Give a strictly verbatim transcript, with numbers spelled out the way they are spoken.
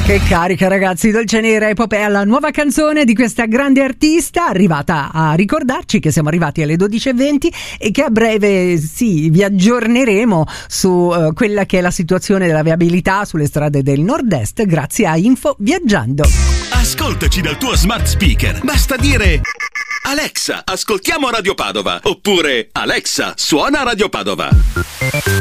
Che carica, ragazzi, Dolce Nera Epopea, la nuova canzone di questa grande artista, arrivata a ricordarci che siamo arrivati alle dodici e venti e che a breve sì, vi aggiorneremo su uh, quella che è la situazione della viabilità sulle strade del nord-est grazie a Info Viaggiando. Ascoltaci dal tuo smart speaker, basta dire: Alexa, ascoltiamo Radio Padova, oppure Alexa, suona Radio Padova.